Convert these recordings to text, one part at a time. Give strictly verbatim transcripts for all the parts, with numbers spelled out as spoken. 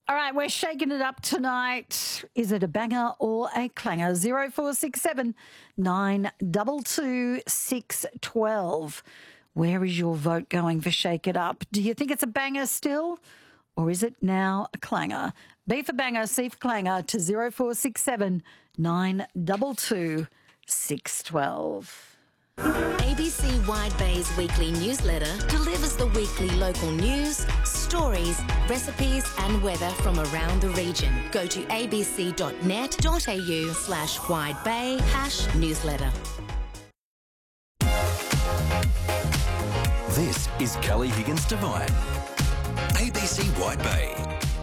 All right, we're shaking it up tonight. Is it a banger or a clanger? Zero four six seven nine two two six twelve. Where is your vote going for Shake It Up? Do you think it's a banger still, or is it now a clanger? B for banger, C for clanger to zero four six seven nine two two six twelve. A B C Wide Bay's weekly newsletter delivers the weekly local news, stories, recipes and weather from around the region. Go to abc.net.au slash widebay hash newsletter. This is Kelly Higgins Devine, A B C Wide Bay.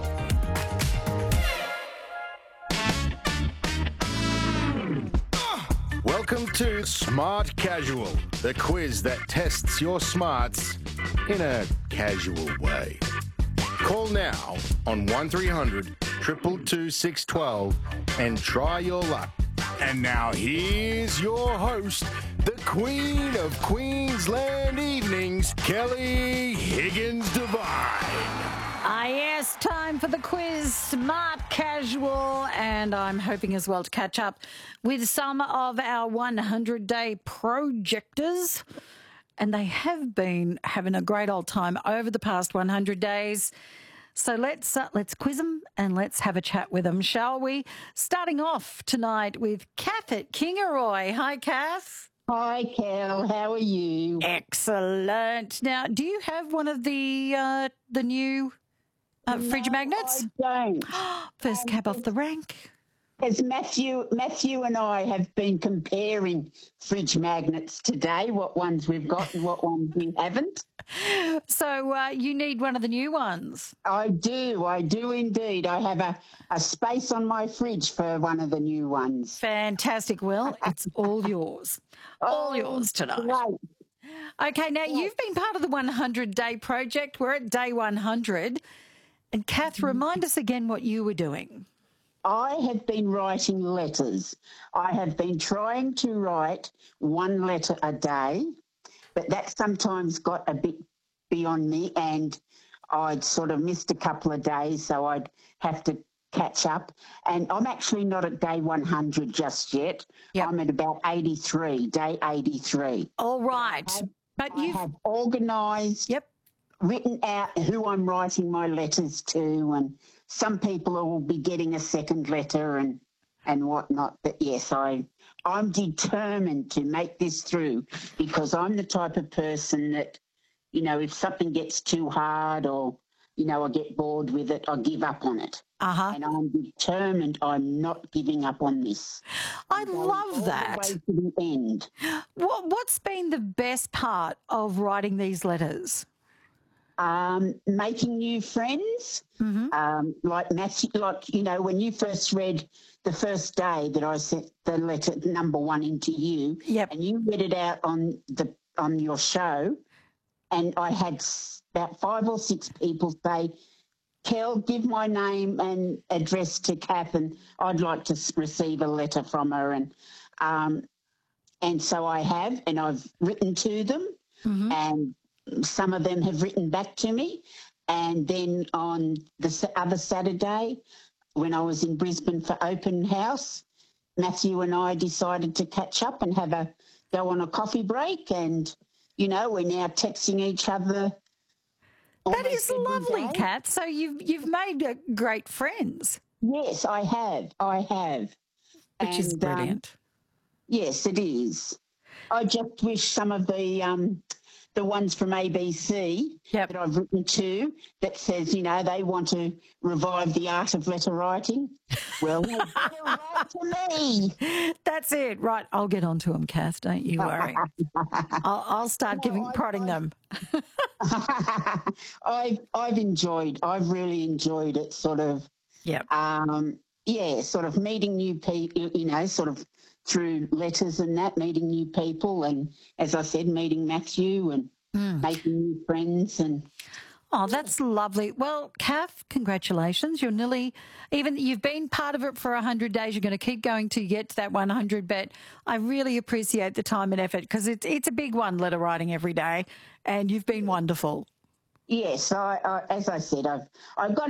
Welcome to Smart Casual, the quiz that tests your smarts in a casual way. Call now on one three hundred two two two six one two and try your luck. And now here's your host, the Queen of Queensland Evenings, Kelly Higgins Devine. Ah, yes, time for the quiz, Smart Casual, and I'm hoping as well to catch up with some of our one hundred day projectors, and they have been having a great old time over the past one hundred days. So let's uh, let's quiz them and let's have a chat with them, shall we? Starting off tonight with Kath at Kingaroy. Hi, Kath. Hi, Kel. How are you? Excellent. Now, do you have one of the uh, the new uh, fridge No, magnets? I don't. First Um, cab off the rank. As Matthew, Matthew and I have been comparing fridge magnets today, what ones we've got and what ones we haven't. So uh, you need one of the new ones. I do, I do indeed. I have a, a space on my fridge for one of the new ones. Fantastic. Well, it's all yours. All Oh, yours tonight. Great. Okay, now you've been part of the one hundred day project. We're at day one hundred. And Kath, remind us again what you were doing. I have been writing letters. I have been trying to write one letter a day, but that sometimes got a bit beyond me and I'd sort of missed a couple of days, so I'd have to catch up. And I'm actually not at day one hundred just yet. Yep. I'm at about eighty-three, day eighty-three. All right. I have, But I you've... have organised, Yep. written out who I'm writing my letters to, and some people will be getting a second letter and and whatnot. But yes, I I'm determined to make this through because I'm the type of person that, you know, if something gets too hard or, you know, I get bored with it, I give up on it. Uh-huh. And I'm determined I'm not giving up on this. I I'm going love all that. the way to the end. What, what's been the best part of writing these letters? Um, making new friends, Mm-hmm. um, like Matthew, like, you know, when you first read the first day that I sent the letter number one into you, Yep. and you read it out on the on your show, and I had s- about five or six people say, Kel, give my name and address to Kath, and I'd like to s- receive a letter from her, and um, and so I have, and I've written to them, Mm-hmm. and some of them have written back to me. And then on the s- other Saturday, when I was in Brisbane for open house, Matthew and I decided to catch up and have a go on a coffee break. And, you know, we're now texting each other. That is almost every lovely, day. Kath. So you've, you've made uh, great friends, Yes, I have. I have. which is And, um, brilliant. yes, it is. I just wish some of the um, the ones from A B C Yep. that I've written to that says, you know, they want to revive the art of letter writing. Well, they better write to me. That's it. Right. I'll get onto them, Kath. Don't you worry. I'll, I'll start giving, I- prodding I- them. I've I've enjoyed. I've really enjoyed it. Sort of. Yep. Um, yeah, sort of meeting new people. You know, sort of through letters and that, meeting new people, and as I said, meeting Matthew and making new friends and. Oh, that's lovely. Well, Kath, congratulations. You're nearly, even you've been part of it for one hundred days. You're going to keep going till you get to that one hundred. But I really appreciate the time and effort because it's, it's a big one, letter writing every day. And you've been wonderful. Yes, I, I, as I said, I've I've got